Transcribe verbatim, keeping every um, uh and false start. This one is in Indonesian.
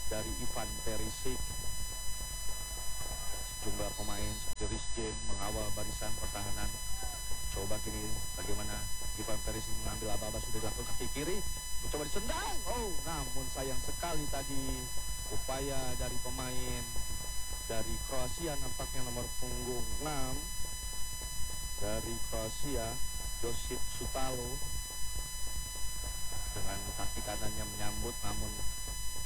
dari Ivan Perisic. Sejumlah pemain seperti Rizkin mengawal barisan pertahanan. Coba kini bagaimana Ivan Perisic mengambil aba-aba, sudah dilakukan kaki kiri, mencoba disendang. Oh, namun sayang sekali tadi upaya dari pemain dari Kroasia, nampaknya nomor punggung enam dari Kroasia, Josip Sutalo, dengan kaki kanannya menyambut, namun